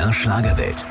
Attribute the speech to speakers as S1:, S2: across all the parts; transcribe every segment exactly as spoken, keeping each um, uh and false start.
S1: der Schlagerwelt.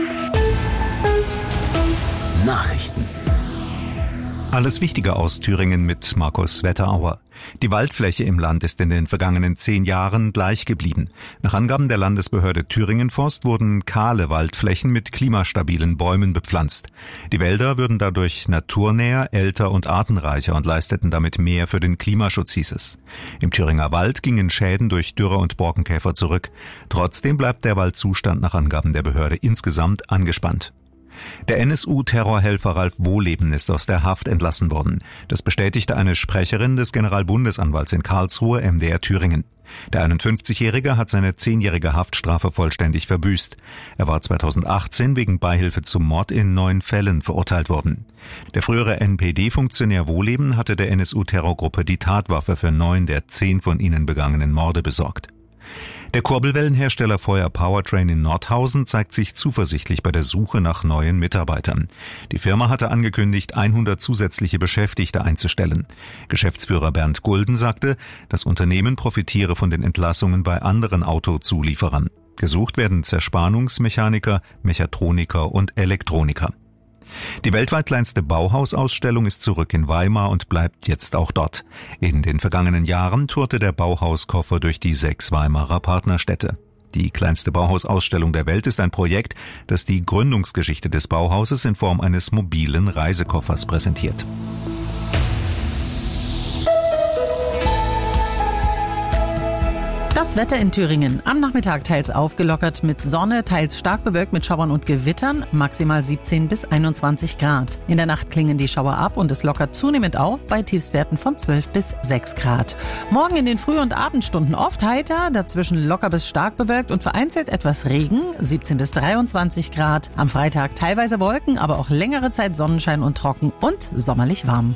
S1: Nachrichten.
S2: Alles Wichtige aus Thüringen mit Markus Wetterauer. Die Waldfläche im Land ist in den vergangenen zehn Jahren gleich geblieben. Nach Angaben der Landesbehörde Thüringen Forst wurden kahle Waldflächen mit klimastabilen Bäumen bepflanzt. Die Wälder würden dadurch naturnäher, älter und artenreicher und leisteten damit mehr für den Klimaschutz, hieß es. Im Thüringer Wald gingen Schäden durch Dürre und Borkenkäfer zurück. Trotzdem bleibt der Waldzustand nach Angaben der Behörde insgesamt angespannt. Der N S U-Terrorhelfer Ralf Wohleben ist aus der Haft entlassen worden. Das bestätigte eine Sprecherin des Generalbundesanwalts in Karlsruhe, M D R Thüringen. Der einundfünfzigjährige hat seine zehnjährige Haftstrafe vollständig verbüßt. Er war zweitausendachtzehn wegen Beihilfe zum Mord in neun Fällen verurteilt worden. Der frühere N P D-Funktionär Wohleben hatte der N S U-Terrorgruppe die Tatwaffe für neun der zehn von ihnen begangenen Morde besorgt. Der Kurbelwellenhersteller Feuer Powertrain in Nordhausen zeigt sich zuversichtlich bei der Suche nach neuen Mitarbeitern. Die Firma hatte angekündigt, hundert zusätzliche Beschäftigte einzustellen. Geschäftsführer Bernd Gulden sagte, das Unternehmen profitiere von den Entlassungen bei anderen Autozulieferern. Gesucht werden Zerspannungsmechaniker, Mechatroniker und Elektroniker. Die weltweit kleinste Bauhausausstellung ist zurück in Weimar und bleibt jetzt auch dort. In den vergangenen Jahren tourte der Bauhauskoffer durch die sechs Weimarer Partnerstädte. Die kleinste Bauhausausstellung der Welt ist ein Projekt, das die Gründungsgeschichte des Bauhauses in Form eines mobilen Reisekoffers präsentiert.
S3: Das Wetter in Thüringen. Am Nachmittag teils aufgelockert mit Sonne, teils stark bewölkt mit Schauern und Gewittern, maximal siebzehn bis einundzwanzig Grad. In der Nacht klingen die Schauer ab und es lockert zunehmend auf bei Tiefstwerten von zwölf bis sechs Grad. Morgen in den Früh- und Abendstunden oft heiter, dazwischen locker bis stark bewölkt und vereinzelt etwas Regen, siebzehn bis dreiundzwanzig Grad. Am Freitag teilweise Wolken, aber auch längere Zeit Sonnenschein und trocken und sommerlich warm.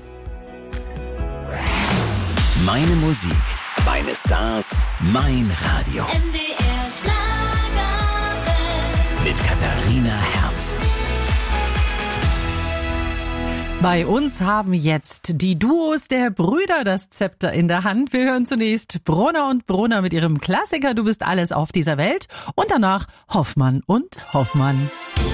S1: Meine Musik, meine Stars, mein Radio.
S4: M D R Schlagerwelt.
S1: Mit Katharina Herz.
S3: Bei uns haben jetzt die Duos der Brüder das Zepter in der Hand. Wir hören zunächst Brunner und Brunner mit ihrem Klassiker Du bist alles auf dieser Welt und danach Hoffmann und Hoffmann.